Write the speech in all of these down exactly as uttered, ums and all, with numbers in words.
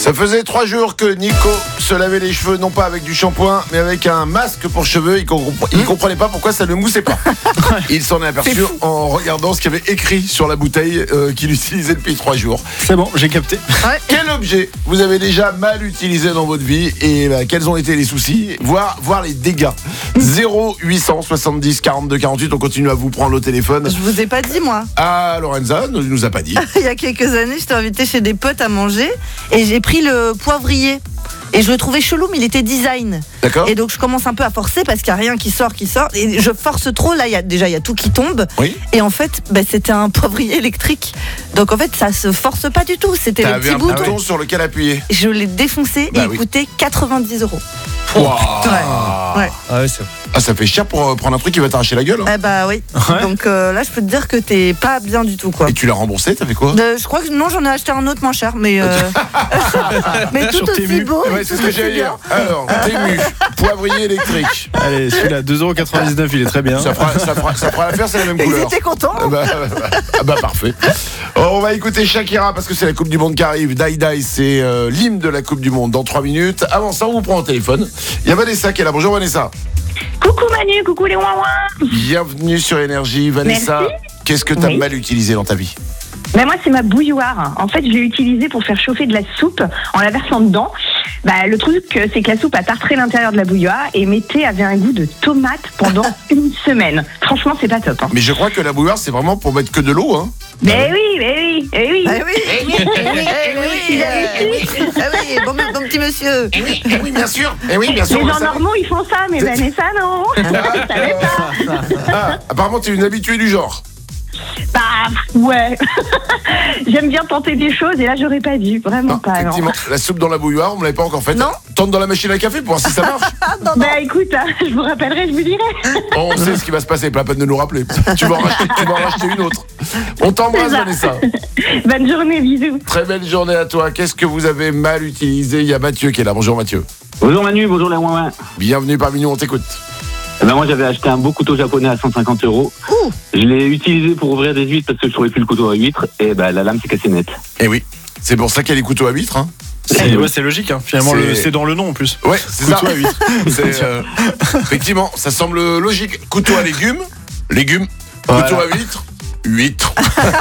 Ça faisait trois jours que Nico se lavait les cheveux, non pas avec du shampoing, mais avec un masque pour cheveux. Il ne comprenait pas pourquoi ça ne moussait pas. Il s'en est aperçu en regardant ce qu'il y avait écrit sur la bouteille euh, qu'il utilisait depuis trois jours. C'est bon, j'ai capté. Ouais. Quel objet vous avez déjà mal utilisé dans votre vie et bah, quels ont été les soucis, voire, voire les dégâts? Zéro huit cent soixante-dix quarante-deux quarante-huit, on continue à vous prendre au téléphone. Je vous ai pas dit, moi. Ah, Lorenza ne nous a pas dit. Il y a quelques années, j'étais invitée chez des potes à manger et j'ai pris le poivrier. Et je le trouvais chelou, mais il était design. D'accord. Et donc je commence un peu à forcer parce qu'il n'y a rien qui sort, qui sort. Et je force trop, là, y a, déjà il y a tout qui tombe. Oui. Et en fait, bah, c'était un poivrier électrique. Donc en fait, ça se force pas du tout. C'était le petit un bouton. bouton sur lequel appuyer. Je l'ai défoncé Bah et oui. il coûtait quatre-vingt-dix euros. Wow. Ouais. Ouais. Ah ouais, c'est... Ah, ça fait cher pour euh, prendre un truc qui va t'arracher la gueule. Hein. Eh bah oui. Ouais. Donc euh, là, je peux te dire que t'es pas bien du tout, quoi. Et tu l'as remboursé, t'as fait quoi? Euh, je crois que non, j'en ai acheté un autre moins cher, mais euh... mais tout Sur aussi Temu. beau. Ouais, c'est ce que j'allais dire. Alors, Temu, poivrier électrique. Allez, celui-là, deux euros quatre-vingt-dix-neuf, il est très bien. Ça fera, ça fera, ça fera l'affaire, c'est la même Ils couleur. étaient contents. Ah bah, ah bah, parfait. Oh, on va écouter Shakira parce que c'est la Coupe du Monde qui arrive. Die Die, c'est euh, l'hymne de la Coupe du Monde dans trois minutes. Avant ça, on vous prend au téléphone. Il y a Vanessa qui est là. Bonjour Vanessa. Coucou Manu, coucou les ouin Bienvenue sur Énergie. Vanessa, Merci. qu'est-ce que t'as Oui. mal utilisé dans ta vie? Ben moi c'est ma bouilloire. En fait je l'ai utilisée pour faire chauffer de la soupe en la versant dedans. Bah, le truc c'est que la soupe a tartré l'intérieur de la bouilloire et mes thés avaient un goût de tomate pendant une semaine. Franchement c'est pas top. Hein. Mais je crois que la bouilloire, c'est vraiment pour mettre que de l'eau. Hein. Ben oui, ben oui, ben oui. Ah oui, eh oui, eh oui, eh oui, eh oui, ah oui, bon, bon petit monsieur. Eh oui, eh oui, bien sûr. Eh oui, bien sûr. Les on le gens savait. normaux ils font ça, mais Vanessa non. Je savais pas. Ah, apparemment, t'es une habituée du genre. Bah ouais. J'aime bien tenter des choses et là j'aurais pas dû, vraiment Non, pas. Non. effectivement, la soupe dans la bouilloire, on me l'avait pas encore faite. Non. Tente dans la machine à café pour voir si ça marche. Bah écoute, hein, je vous rappellerai, je vous dirai. On sait ce qui va se passer, pas la peine de nous rappeler. Tu vas en racheter, tu vas en racheter une autre. On t'embrasse, C'est ça. Vanessa. Bonne journée, bisous. Très belle journée à toi. Qu'est-ce que vous avez mal utilisé? Il y a Mathieu qui est là. Bonjour Mathieu. Bonjour Manu, bonjour les ouin. Bienvenue parmi nous, on t'écoute. Eh ben moi j'avais acheté un beau couteau japonais à cent cinquante euros. Ouh. Je l'ai utilisé pour ouvrir des huîtres parce que je trouvais plus le couteau à huîtres et ben la lame s'est cassée net. Eh oui, c'est pour ça qu'il y a les couteaux à huîtres. Hein. C'est, ouais, c'est logique, hein. Finalement, C'est- le- c'est dans le nom en plus. Ouais, c'est Couteau ça. à huîtres. C'est, euh, effectivement, ça semble logique. Couteau à légumes, légumes. Voilà. Couteau à huîtres, huîtres.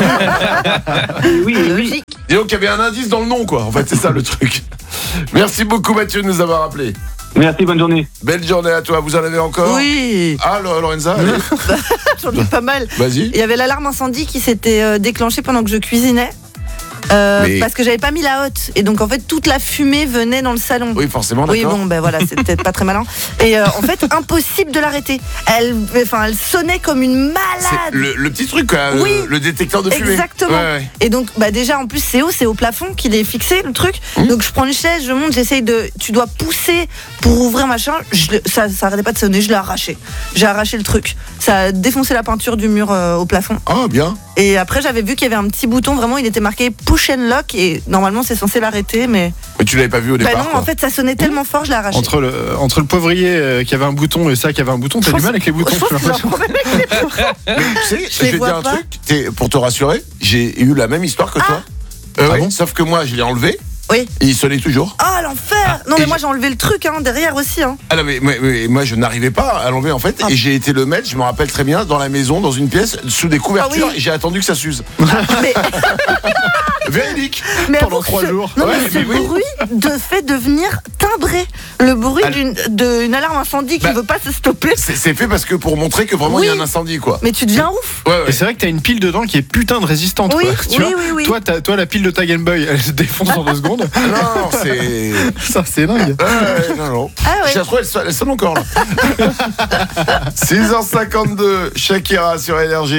Et oui, et oui. Logique. Et donc il y avait un indice dans le nom, quoi. En fait, c'est ça le truc. Merci beaucoup Mathieu de nous avoir appelé. Merci, bonne journée. Belle journée à toi. Vous en avez encore? Oui, Ah, Lo- Lorenza, allez, j'en ai pas mal. vas-y. Il y avait l'alarme incendie qui s'était euh, déclenchée pendant que je cuisinais. Euh, Mais- Parce que j'avais pas mis la hotte et donc en fait toute la fumée venait dans le salon. Oui, forcément, Oui, d'accord. bon, ben voilà, c'est peut-être pas très malin. Et euh, en fait, impossible de l'arrêter. Elle, enfin, elle sonnait comme une C'est malade. le, le petit truc, quoi, Oui. le, le détecteur de fumée. Exactement. Ouais, ouais. Et donc, bah déjà, en plus, c'est haut, c'est au plafond qu'il est fixé, le truc. Mmh. Donc, je prends une chaise, je monte, j'essaye de. Tu dois pousser pour ouvrir machin. Je, le- ça, ça arrêtait pas de sonner, je l'ai arraché. J'ai arraché le truc. Ça a défoncé la peinture du mur euh, au plafond. Ah, bien. Et après, j'avais vu qu'il y avait un petit bouton, vraiment, il était marqué push and lock. Et normalement, c'est censé l'arrêter, mais. Mais tu l'avais pas vu au Bah départ. non, quoi. en fait, ça sonnait tellement fort, je l'ai arraché. Entre le, entre le poivrier euh, qui avait un bouton et ça qui avait un bouton, t'as du mal avec les boutons, Je pense j'ai que c'est un l'impression. problème avec les boutons. Tu sais, Je je les vais te vois dire un pas. truc. T'es- pour te rassurer, j'ai eu la même histoire que toi. Euh, Ah ouais, bon sauf que moi, je l'ai enlevé. Oui. Et il sonnait toujours. Oh, l'enfer! Non, et mais moi, je- j'ai enlevé le truc, hein, derrière aussi, hein. Ah non, mais, mais- mais moi, je n'arrivais pas à l'enlever en fait. Ah. Et j'ai été le mettre, je me rappelle très bien, dans la maison, dans une pièce, sous des couvertures. Ah oui. Et j'ai attendu que ça s'use. Mais, Véridique. mais Pendant avoue que trois ce- jours. Non, Ouais, mais ce mais oui. bruit de fait devenir timbré. Le bruit Ah, d'une d'une alarme incendie qui Bah, ne veut pas se stopper. C'est c'est fait parce que pour montrer que vraiment il y a Oui. un incendie, quoi. Mais tu deviens ouf. Ouais, Et ouais. c'est vrai que t'as une pile dedans qui est putain de résistante. Oui, quoi, tu oui, vois. oui, oui. Toi, t'as- toi, la pile de ta Game Boy, elle se défonce en deux secondes. Non, non, c'est. Ça, c'est dingue. Ouais, ouais, non, non. Ah ouais. Je la trouve, elle sonne, elle sonne encore là. six heures cinquante-deux, Shakira sur Énergie.